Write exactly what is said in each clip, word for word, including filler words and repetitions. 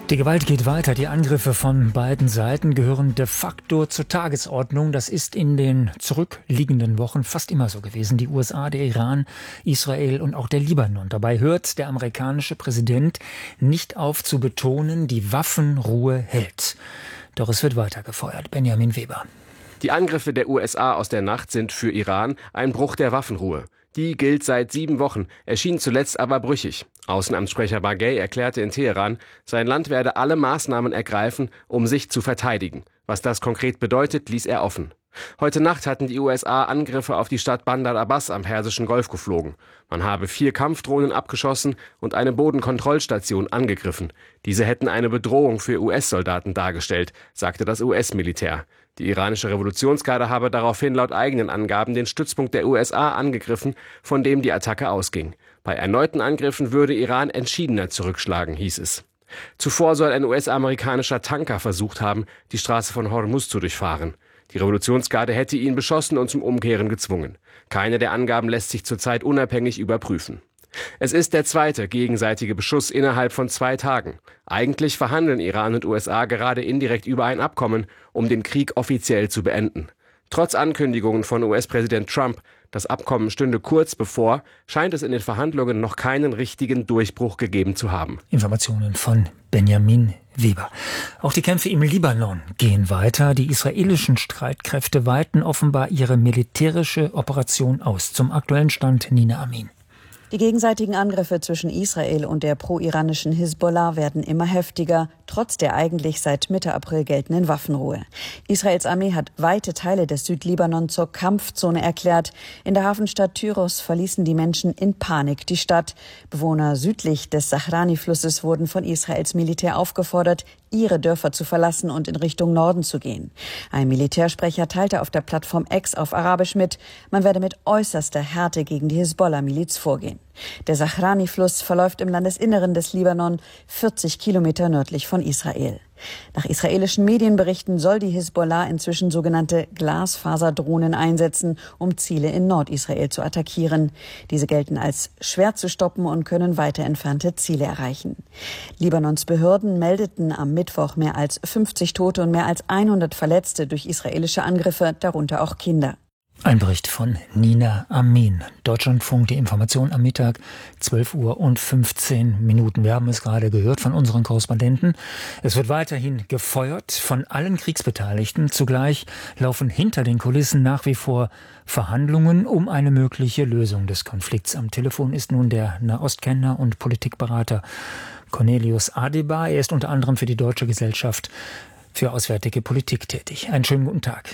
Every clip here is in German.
Die Gewalt geht weiter. Die Angriffe von beiden Seiten gehören de facto zur Tagesordnung. Das ist in den zurückliegenden Wochen fast immer so gewesen. Die U S A, der Iran, Israel und auch der Libanon. Dabei hört der amerikanische Präsident nicht auf zu betonen, die Waffenruhe hält. Doch es wird weiter gefeuert. Benjamin Weber. Die Angriffe der U S A aus der Nacht sind für Iran ein Bruch der Waffenruhe. Die gilt seit sieben Wochen, erschien zuletzt aber brüchig. Außenamtssprecher Baghei erklärte in Teheran, sein Land werde alle Maßnahmen ergreifen, um sich zu verteidigen. Was das konkret bedeutet, ließ er offen. Heute Nacht hatten die U S A Angriffe auf die Stadt Bandar Abbas am Persischen Golf geflogen. Man habe vier Kampfdrohnen abgeschossen und eine Bodenkontrollstation angegriffen. Diese hätten eine Bedrohung für U S-Soldaten dargestellt, sagte das U S-Militär. Die iranische Revolutionsgarde habe daraufhin laut eigenen Angaben den Stützpunkt der U S A angegriffen, von dem die Attacke ausging. Bei erneuten Angriffen würde Iran entschiedener zurückschlagen, hieß es. Zuvor soll ein U S-amerikanischer Tanker versucht haben, die Straße von Hormuz zu durchfahren. Die Revolutionsgarde hätte ihn beschossen und zum Umkehren gezwungen. Keine der Angaben lässt sich zurzeit unabhängig überprüfen. Es ist der zweite gegenseitige Beschuss innerhalb von zwei Tagen. Eigentlich verhandeln Iran und U S A gerade indirekt über ein Abkommen, um den Krieg offiziell zu beenden. Trotz Ankündigungen von U S-Präsident Trump, das Abkommen stünde kurz bevor, scheint es in den Verhandlungen noch keinen richtigen Durchbruch gegeben zu haben. Informationen von Benjamin Weber. Auch die Kämpfe im Libanon gehen weiter. Die israelischen Streitkräfte weiten offenbar ihre militärische Operation aus. Zum aktuellen Stand Nina Amin. Die gegenseitigen Angriffe zwischen Israel und der pro-iranischen Hisbollah werden immer heftiger, trotz der eigentlich seit Mitte April geltenden Waffenruhe. Israels Armee hat weite Teile des Südlibanon zur Kampfzone erklärt. In der Hafenstadt Tyros verließen die Menschen in Panik die Stadt. Bewohner südlich des Sahrani-Flusses wurden von Israels Militär aufgefordert, ihre Dörfer zu verlassen und in Richtung Norden zu gehen. Ein Militärsprecher teilte auf der Plattform X auf Arabisch mit, man werde mit äußerster Härte gegen die Hisbollah-Miliz vorgehen. Der Sahrani-Fluss verläuft im Landesinneren des Libanon, vierzig Kilometer nördlich von Israel. Nach israelischen Medienberichten soll die Hisbollah inzwischen sogenannte Glasfaserdrohnen einsetzen, um Ziele in Nordisrael zu attackieren. Diese gelten als schwer zu stoppen und können weiter entfernte Ziele erreichen. Libanons Behörden meldeten am Mittwoch mehr als fünfzig Tote und mehr als hundert Verletzte durch israelische Angriffe, darunter auch Kinder. Ein Bericht von Nina Amin. Deutschlandfunk, die Information am Mittag, zwölf Uhr und fünfzehn Minuten. Wir haben es gerade gehört von unseren Korrespondenten. Es wird weiterhin gefeuert von allen Kriegsbeteiligten. Zugleich laufen hinter den Kulissen nach wie vor Verhandlungen um eine mögliche Lösung des Konflikts. Am Telefon ist nun der Nahostkenner und Politikberater Cornelius Adebar. Er ist unter anderem für die Deutsche Gesellschaft für Auswärtige Politik tätig. Einen schönen guten Tag.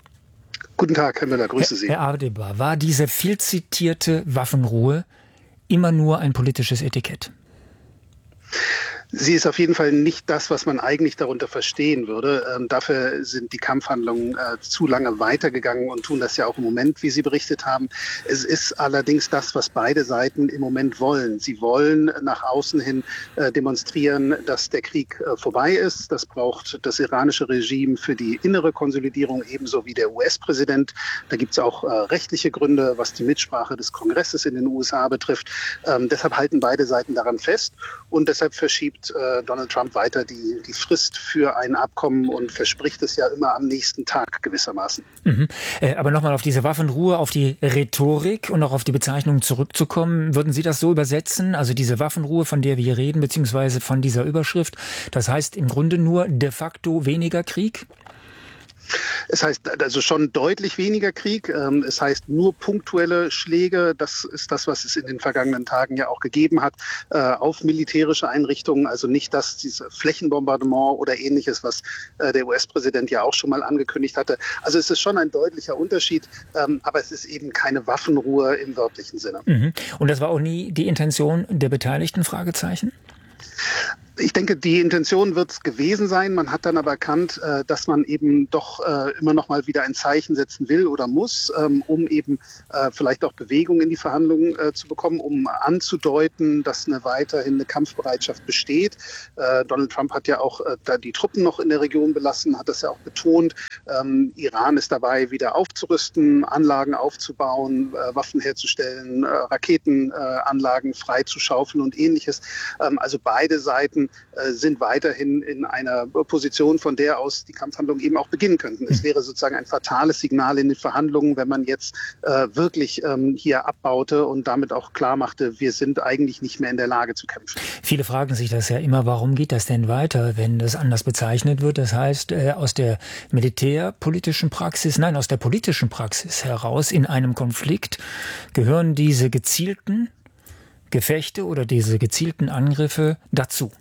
Guten Tag, Herr Müller, grüße Sie. Herr Adebar, war diese viel zitierte Waffenruhe immer nur ein politisches Etikett? Sie ist auf jeden Fall nicht das, was man eigentlich darunter verstehen würde. Ähm, dafür sind die Kampfhandlungen äh, zu lange weitergegangen und tun das ja auch im Moment, wie Sie berichtet haben. Es ist allerdings das, was beide Seiten im Moment wollen. Sie wollen nach außen hin äh, demonstrieren, dass der Krieg äh, vorbei ist. Das braucht das iranische Regime für die innere Konsolidierung ebenso wie der U S-Präsident. Da gibt es auch äh, rechtliche Gründe, was die Mitsprache des Kongresses in den U S A betrifft. Ähm, deshalb halten beide Seiten daran fest und deshalb verschiebt Donald Trump weiter die, die Frist für ein Abkommen und verspricht es ja immer am nächsten Tag gewissermaßen. Mhm. Äh, aber nochmal auf diese Waffenruhe, auf die Rhetorik und auch auf die Bezeichnung zurückzukommen. Würden Sie das so übersetzen? Also diese Waffenruhe, von der wir hier reden, beziehungsweise von dieser Überschrift, das heißt im Grunde nur de facto weniger Krieg? Es heißt also schon deutlich weniger Krieg. Es heißt nur punktuelle Schläge. Das ist das, was es in den vergangenen Tagen ja auch gegeben hat, auf militärische Einrichtungen. Also nicht das, dieses Flächenbombardement oder Ähnliches, was der U S-Präsident ja auch schon mal angekündigt hatte. Also es ist schon ein deutlicher Unterschied, aber es ist eben keine Waffenruhe im wörtlichen Sinne. Mhm. Und das war auch nie die Intention der Beteiligten? Fragezeichen? Ich denke, die Intention wird es gewesen sein. Man hat dann aber erkannt, äh, dass man eben doch äh, immer noch mal wieder ein Zeichen setzen will oder muss, ähm, um eben äh, vielleicht auch Bewegung in die Verhandlungen äh, zu bekommen, um anzudeuten, dass eine weiterhin eine Kampfbereitschaft besteht. Äh, Donald Trump hat ja auch äh, da die Truppen noch in der Region belassen, hat das ja auch betont. Ähm, Iran ist dabei, wieder aufzurüsten, Anlagen aufzubauen, äh, Waffen herzustellen, äh, Raketenanlagen äh, freizuschaufeln und Ähnliches. Ähm, also beide Seiten äh, sind weiterhin in einer Position, von der aus die Kampfhandlungen eben auch beginnen könnten. Es wäre sozusagen ein fatales Signal in den Verhandlungen, wenn man jetzt äh, wirklich ähm, hier abbaute und damit auch klar machte, wir sind eigentlich nicht mehr in der Lage zu kämpfen. Viele fragen sich das ja immer, warum geht das denn weiter, wenn das anders bezeichnet wird? Das heißt, äh, aus der militärpolitischen Praxis, nein, aus der politischen Praxis heraus in einem Konflikt gehören diese gezielten Gefechte oder diese gezielten Angriffe dazu.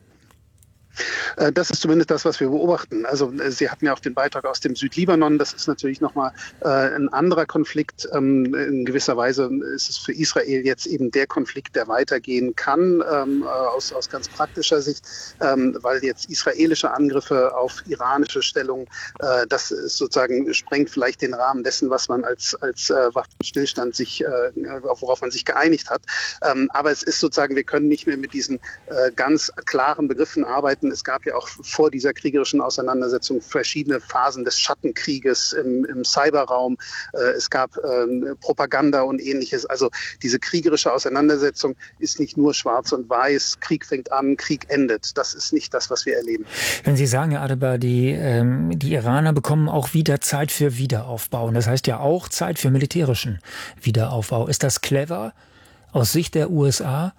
Das ist zumindest das, was wir beobachten. Also Sie hatten ja auch den Beitrag aus dem Südlibanon. Das ist natürlich nochmal äh, ein anderer Konflikt. Ähm, in gewisser Weise ist es für Israel jetzt eben der Konflikt, der weitergehen kann, ähm, aus, aus ganz praktischer Sicht, ähm, weil jetzt israelische Angriffe auf iranische Stellungen, äh, das ist sozusagen sprengt vielleicht den Rahmen dessen, was man als, als äh, Waffenstillstand sich, äh, worauf man sich geeinigt hat. Ähm, aber es ist sozusagen, wir können nicht mehr mit diesen äh, ganz klaren Begriffen arbeiten. Es gab ja auch vor dieser kriegerischen Auseinandersetzung verschiedene Phasen des Schattenkrieges im, im Cyberraum. Äh, es gab äh, Propaganda und Ähnliches. Also diese kriegerische Auseinandersetzung ist nicht nur schwarz und weiß. Krieg fängt an, Krieg endet. Das ist nicht das, was wir erleben. Wenn Sie sagen, Herr Adebar, die, ähm, die Iraner bekommen auch wieder Zeit für Wiederaufbau. Und das heißt ja auch Zeit für militärischen Wiederaufbau. Ist das clever aus Sicht der U S A,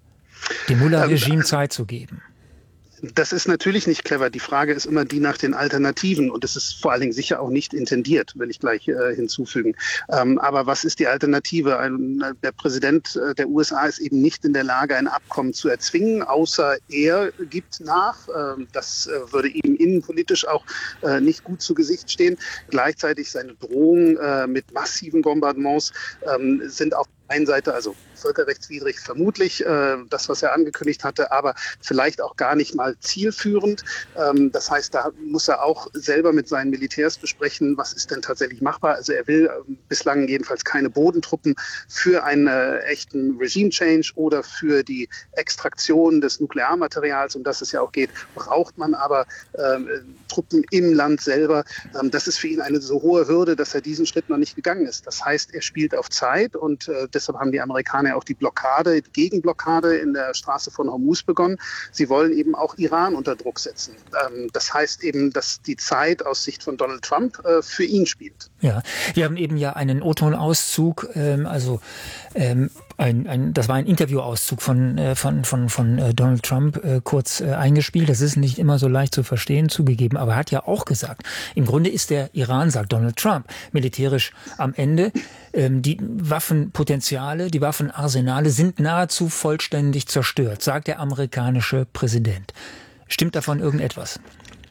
dem Mullah-Regime Zeit zu geben? Das ist natürlich nicht clever. Die Frage ist immer die nach den Alternativen. Und es ist vor allen Dingen sicher auch nicht intendiert, will ich gleich äh, hinzufügen. Ähm, aber was ist die Alternative? Ein, der Präsident äh, der U S A ist eben nicht in der Lage, ein Abkommen zu erzwingen, außer er gibt nach. Ähm, das äh, würde ihm innenpolitisch auch äh, nicht gut zu Gesicht stehen. Gleichzeitig seine Drohungen äh, mit massiven Bombardements ähm, sind auf der einen Seite also völkerrechtswidrig vermutlich, äh, das, was er angekündigt hatte, aber vielleicht auch gar nicht mal zielführend. Ähm, das heißt, da muss er auch selber mit seinen Militärs besprechen, was ist denn tatsächlich machbar. Also er will äh, bislang jedenfalls keine Bodentruppen für einen äh, echten Regime-Change oder für die Extraktion des Nuklearmaterials, um das es ja auch geht, braucht man aber äh, Truppen im Land selber. Ähm, das ist für ihn eine so hohe Hürde, dass er diesen Schritt noch nicht gegangen ist. Das heißt, er spielt auf Zeit und äh, deshalb haben die Amerikaner auch die Blockade, die Gegenblockade in der Straße von Hormuz begonnen. Sie wollen eben auch Iran unter Druck setzen. Ähm, das heißt eben, dass die Zeit aus Sicht von Donald Trump äh, für ihn spielt. Ja, wir haben eben ja einen O-Ton-Auszug, ähm, also ähm, ein, ein, das war ein Interviewauszug von, äh, von, von, von äh, Donald Trump äh, kurz äh, eingespielt. Das ist nicht immer so leicht zu verstehen, zugegeben, aber er hat ja auch gesagt, im Grunde ist der Iran, sagt Donald Trump, militärisch am Ende. Ähm, die Waffenpotenziale, die Waffenarsenale sind nahezu vollständig zerstört, sagt der amerikanische Präsident. Stimmt davon irgendetwas?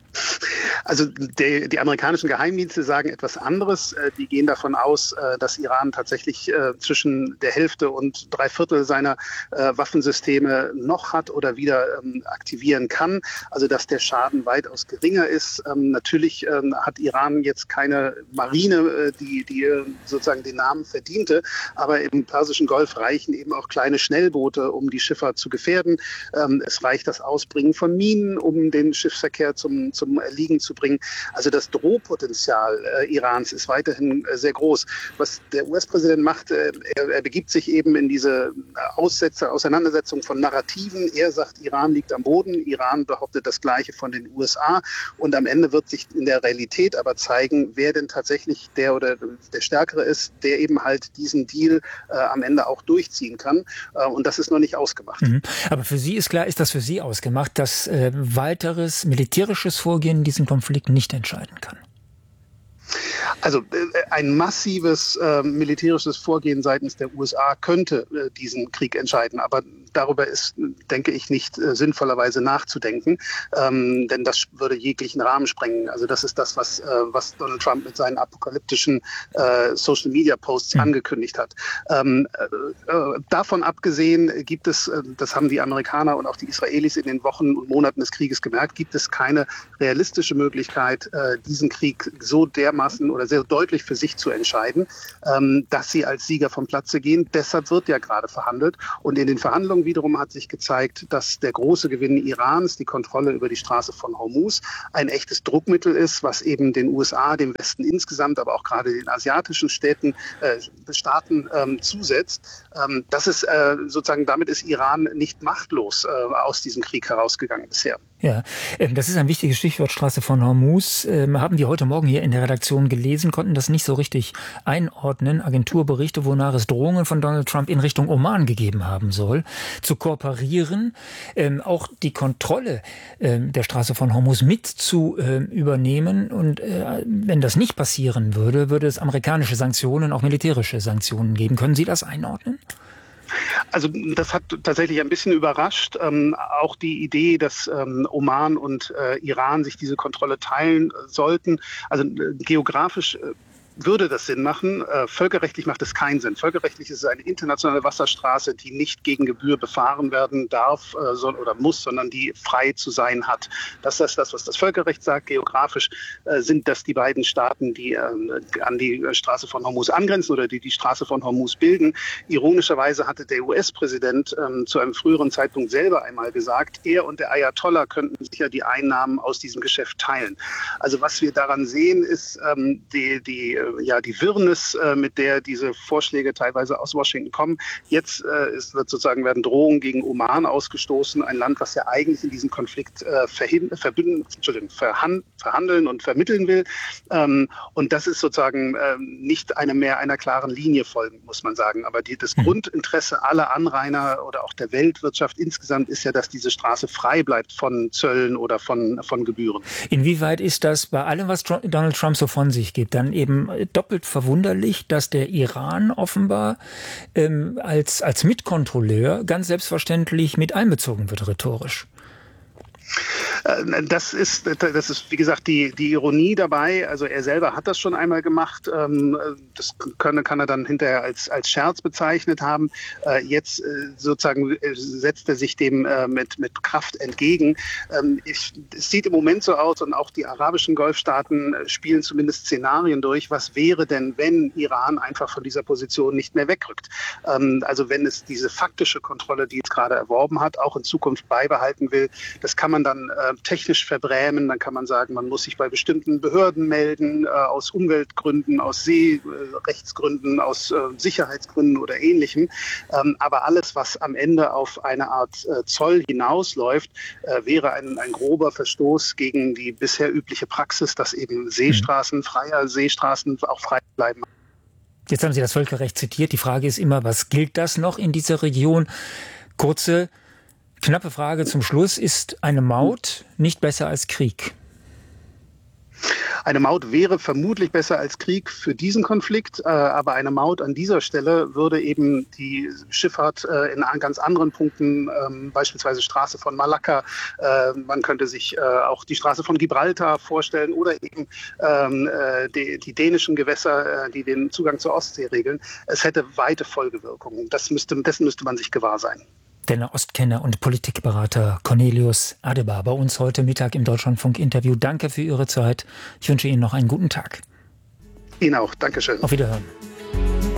Also die, die amerikanischen Geheimdienste sagen etwas anderes. Die gehen davon aus, dass Iran tatsächlich zwischen der Hälfte und drei Viertel seiner Waffensysteme noch hat oder wieder aktivieren kann. Also dass der Schaden weitaus geringer ist. Natürlich hat Iran jetzt keine Marine, die, die sozusagen den Namen verdiente. Aber im Persischen Golf reichen eben auch kleine Schnellboote, um die Schifffahrt zu gefährden. Es reicht das Ausbringen von Minen, um den Schiffsverkehr zum, zum Erliegen zu bringen. Also das Drohpotenzial äh, Irans ist weiterhin äh, sehr groß. Was der U S-Präsident macht, äh, er, er begibt sich eben in diese Aussätze, Auseinandersetzung von Narrativen. Er sagt, Iran liegt am Boden, Iran behauptet das Gleiche von den U S A und am Ende wird sich in der Realität aber zeigen, wer denn tatsächlich der oder der Stärkere ist, der eben halt diesen Deal äh, am Ende auch durchziehen kann. Äh, und das ist noch nicht ausgemacht. Mhm. Aber für Sie ist klar, ist das für Sie ausgemacht, dass äh, weiteres militärisches Vorgehen diesen Konflikt nicht entscheiden kann? Also äh, ein massives äh, militärisches Vorgehen seitens der U S A könnte äh, diesen Krieg entscheiden. Aber darüber ist, denke ich, nicht äh, sinnvollerweise nachzudenken, ähm, denn das würde jeglichen Rahmen sprengen. Also das ist das, was, äh, was Donald Trump mit seinen apokalyptischen äh, Social-Media-Posts mhm. angekündigt hat. Ähm, äh, davon abgesehen gibt es, äh, das haben die Amerikaner und auch die Israelis in den Wochen und Monaten des Krieges gemerkt, gibt es keine realistische Möglichkeit, äh, diesen Krieg so dermaßen oder sehr deutlich für sich zu entscheiden, ähm, dass sie als Sieger vom Platze gehen. Deshalb wird ja gerade verhandelt. Und in den Verhandlungen Verhandlungen wiederum hat sich gezeigt, dass der große Gewinn Irans, die Kontrolle über die Straße von Hormuz, ein echtes Druckmittel ist, was eben den U S A, dem Westen insgesamt, aber auch gerade den asiatischen Städten, äh, Staaten ähm, zusetzt. Ähm, das ist äh, sozusagen, damit ist Iran nicht machtlos äh, aus diesem Krieg herausgegangen bisher. Ja, das ist ein wichtiges Stichwort, Straße von Hormuz. Ähm, haben wir heute Morgen hier in der Redaktion gelesen, konnten das nicht so richtig einordnen. Agenturberichte, wonach es Drohungen von Donald Trump in Richtung Oman gegeben haben soll, zu kooperieren, ähm, auch die Kontrolle ähm, der Straße von Hormuz mit zu ähm, übernehmen. Und äh, wenn das nicht passieren würde, würde es amerikanische Sanktionen, auch militärische Sanktionen geben. Können Sie das einordnen? Also das hat tatsächlich ein bisschen überrascht. Ähm, auch die Idee, dass ähm, Oman und äh, Iran sich diese Kontrolle teilen sollten. Also äh, geografisch äh, würde das Sinn machen. Äh, völkerrechtlich macht es keinen Sinn. Völkerrechtlich ist es eine internationale Wasserstraße, die nicht gegen Gebühr befahren werden darf äh, soll, oder muss, sondern die frei zu sein hat. Das ist das, was das Völkerrecht sagt. Geografisch äh, sind das die beiden Staaten, die äh, an die Straße von Hormuz angrenzen oder die die Straße von Hormuz bilden. Ironischerweise hatte der U S-Präsident äh, zu einem früheren Zeitpunkt selber einmal gesagt, er und der Ayatollah könnten sich ja die Einnahmen aus diesem Geschäft teilen. Also was wir daran sehen, ist ähm, die, die ja, die Wirrnis, äh, mit der diese Vorschläge teilweise aus Washington kommen. Jetzt äh, ist, wird sozusagen werden Drohungen gegen Oman ausgestoßen, ein Land, was ja eigentlich in diesem Konflikt äh, verhin, verbünden, Entschuldigung, verhan, verhandeln und vermitteln will. Ähm, und das ist sozusagen äh, nicht eine mehr einer klaren Linie folgen, muss man sagen. Aber die, das mhm. Grundinteresse aller Anrainer oder auch der Weltwirtschaft insgesamt ist ja, dass diese Straße frei bleibt von Zöllen oder von, von Gebühren. Inwieweit ist das bei allem, was Donald Trump so von sich gibt, dann eben doppelt verwunderlich, dass der Iran offenbar ähm, als, als Mitkontrolleur ganz selbstverständlich mit einbezogen wird, rhetorisch? Das ist, das ist, wie gesagt, die, die Ironie dabei. Also er selber hat das schon einmal gemacht. Das kann, kann er dann hinterher als, als Scherz bezeichnet haben. Jetzt sozusagen setzt er sich dem mit, mit Kraft entgegen. Ich, es sieht im Moment so aus, und auch die arabischen Golfstaaten spielen zumindest Szenarien durch. Was wäre denn, wenn Iran einfach von dieser Position nicht mehr wegrückt? Also wenn es diese faktische Kontrolle, die es gerade erworben hat, auch in Zukunft beibehalten will, das kann man dann äh, technisch verbrämen, dann kann man sagen, man muss sich bei bestimmten Behörden melden, äh, aus Umweltgründen, aus Seerechtsgründen, aus äh, Sicherheitsgründen oder Ähnlichem. Ähm, aber alles, was am Ende auf eine Art äh, Zoll hinausläuft, äh, wäre ein, ein grober Verstoß gegen die bisher übliche Praxis, dass eben Seestraßen, freier Seestraßen auch frei bleiben. Jetzt haben Sie das Völkerrecht zitiert. Die Frage ist immer, was gilt das noch in dieser Region? Kurze Knappe Frage zum Schluss. Ist eine Maut nicht besser als Krieg? Eine Maut wäre vermutlich besser als Krieg für diesen Konflikt, äh, aber eine Maut an dieser Stelle würde eben die Schifffahrt äh, in ganz anderen Punkten, ähm, beispielsweise Straße von Malakka, äh, man könnte sich äh, auch die Straße von Gibraltar vorstellen oder eben ähm, äh, die, die dänischen Gewässer, äh, die den Zugang zur Ostsee regeln. Es hätte weite Folgewirkungen. Das müsste, dessen müsste man sich gewahr sein. Der Nahostkenner und Politikberater Cornelius Adebar bei uns heute Mittag im Deutschlandfunk-Interview. Danke für Ihre Zeit. Ich wünsche Ihnen noch einen guten Tag. Ihnen auch. Dankeschön. Auf Wiederhören.